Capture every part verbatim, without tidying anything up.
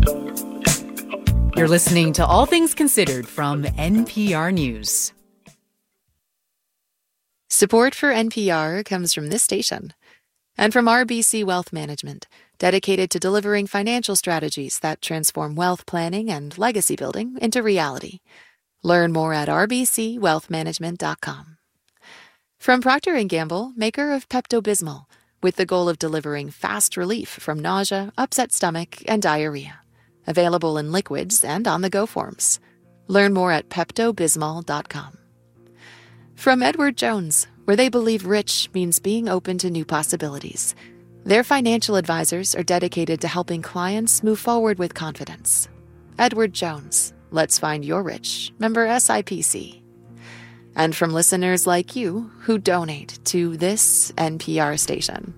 You're listening to All Things Considered from N P R News. Support for N P R comes from this station and from R B C Wealth Management, dedicated to delivering financial strategies that transform wealth planning and legacy building into reality. Learn more at r b c wealth management dot com. From Procter and Gamble, maker of Pepto-Bismol, with the goal of delivering fast relief from nausea, upset stomach, and diarrhea. Available in liquids and on-the-go forms. Learn more at pepto bismol dot com. From Edward Jones, where they believe rich means being open to new possibilities. Their financial advisors are dedicated to helping clients move forward with confidence. Edward Jones, let's find your rich. Member S I P C. And from listeners like you who donate to this N P R station.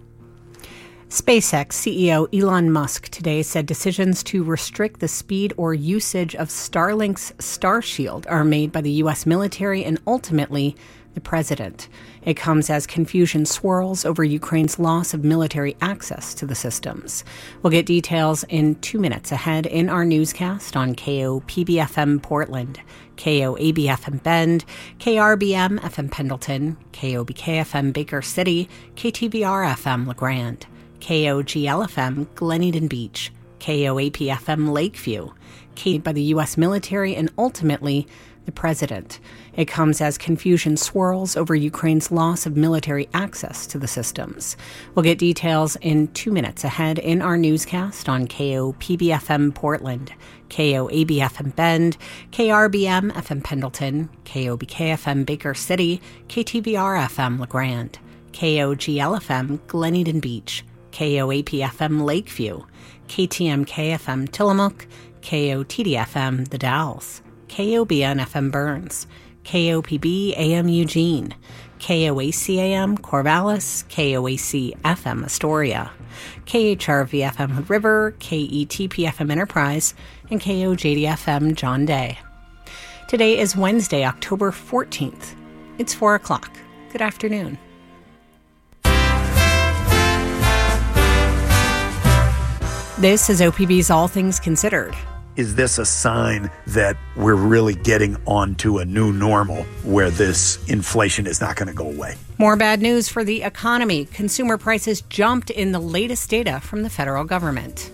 SpaceX C E O Elon Musk today said decisions to restrict the speed or usage of Starlink's Starshield are made by the U S military and ultimately the president. It comes as confusion swirls over Ukraine's loss of military access to the systems. We'll get details in two minutes ahead in our newscast on K O P B F M Portland, K O A B F M Bend, K R B M F M Pendleton, K O B K F M Baker City, K T V R F M LeGrand, K O G L F M Glen Beach, K O A P F M Lakeview, made by the U S military and ultimately the president. It comes as confusion swirls over Ukraine's loss of military access to the systems. We'll get details in two minutes ahead in our newscast on K O P B F M Portland, K O A B F M Bend, K R B M F M Pendleton, K O B K F M Baker City, K T V R F M LeGrand, K O G L F M Glen Beach, K O A P F M Lakeview, K T M K F M Tillamook, K O T D F M The Dalles, K O B N F M Burns, K O P B A M Eugene, K O A C A M Corvallis, K O A C F M Astoria, K H R V F M Hood River, K E T P F M Enterprise, and K O J D F M John Day. Today is Wednesday, October fourteenth. It's four o'clock. Good afternoon. This is O P B's All Things Considered. Is this a sign that we're really getting onto a new normal where this inflation is not going to go away? More bad news for the economy. Consumer prices jumped in the latest data from the federal government.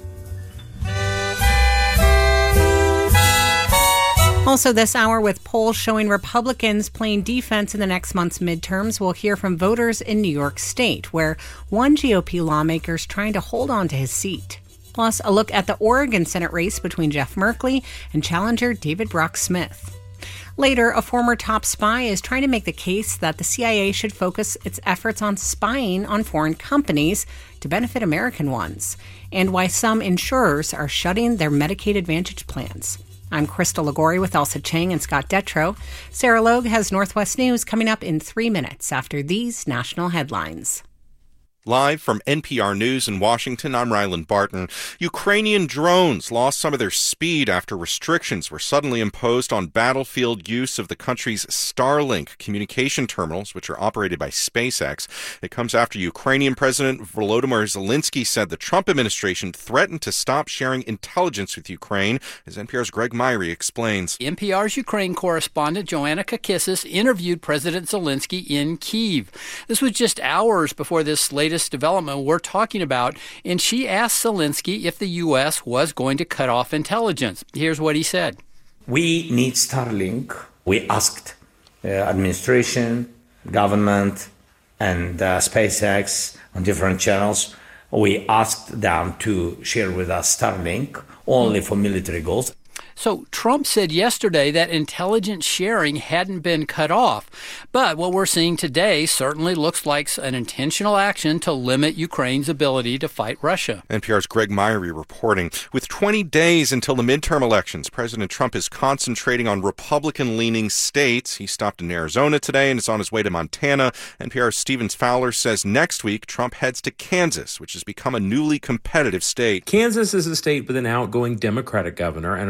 Also this hour, with polls showing Republicans playing defense in the next month's midterms, we'll hear from voters in New York State, where one G O P lawmaker is trying to hold on to his seat. Plus, a look at the Oregon Senate race between Jeff Merkley and challenger David Brock Smith. Later, a former top spy is trying to make the case that the C I A should focus its efforts on spying on foreign companies to benefit American ones, and why some insurers are shutting their Medicaid Advantage plans. I'm Crystal Ligori with Elsa Chang and Scott Detrow. Sarah Logue has Northwest News coming up in three minutes after these national headlines. Live from N P R News in Washington, I'm Ryland Barton. Ukrainian drones lost some of their speed after restrictions were suddenly imposed on battlefield use of the country's Starlink communication terminals, which are operated by SpaceX. It comes after Ukrainian President Volodymyr Zelensky said the Trump administration threatened to stop sharing intelligence with Ukraine, as N P R's Greg Myrie explains. N P R's Ukraine correspondent Joanna Kakissis interviewed President Zelensky in Kyiv. This was just hours before this latest development we're talking about, and she asked Zelensky if the U S was going to cut off intelligence. Here's what he said. We need Starlink. We asked uh, administration, government, and uh, SpaceX on different channels. We asked them to share with us Starlink only for military goals. So Trump said yesterday that intelligence sharing hadn't been cut off. But what we're seeing today certainly looks like an intentional action to limit Ukraine's ability to fight Russia. N P R's Greg Myrie reporting. With twenty days until the midterm elections, President Trump is concentrating on Republican-leaning states. He stopped in Arizona today and is on his way to Montana. N P R's Stephen Fowler says next week Trump heads to Kansas, which has become a newly competitive state. Kansas is a state with an outgoing Democratic governor and a Republican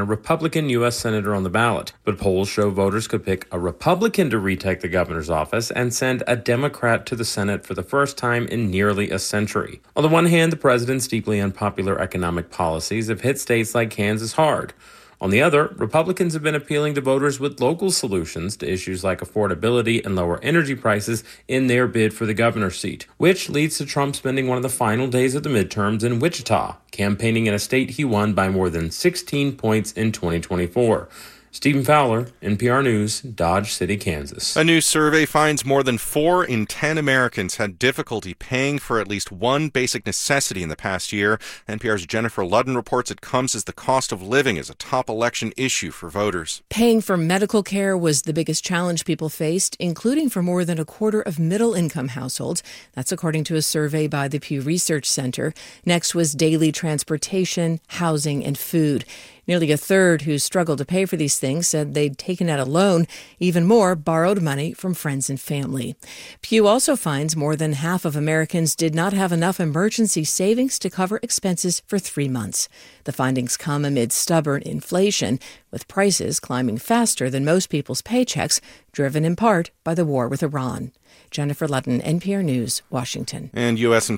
Republican U S senator on the ballot. But polls show voters could pick a Republican to retake the governor's office and send a Democrat to the Senate for the first time in nearly a century. On the one hand, the president's deeply unpopular economic policies have hit states like Kansas hard. On the other, Republicans have been appealing to voters with local solutions to issues like affordability and lower energy prices in their bid for the governor's seat, which leads to Trump spending one of the final days of the midterms in Wichita, campaigning in a state he won by more than sixteen points in twenty twenty-four. Stephen Fowler, N P R News, Dodge City, Kansas. A new survey finds more than four in ten Americans had difficulty paying for at least one basic necessity in the past year. N P R's Jennifer Ludden reports it comes as the cost of living is a top election issue for voters. Paying for medical care was the biggest challenge people faced, including for more than a quarter of middle-income households. That's according to a survey by the Pew Research Center. Next was daily transportation, housing, and food. Nearly a third who struggled to pay for these things said they'd taken out a loan. Even more borrowed money from friends and family. Pew also finds more than half of Americans did not have enough emergency savings to cover expenses for three months. The findings come amid stubborn inflation, with prices climbing faster than most people's paychecks, driven in part by the war with Iran. Jennifer Ludden, N P R News, Washington. And U S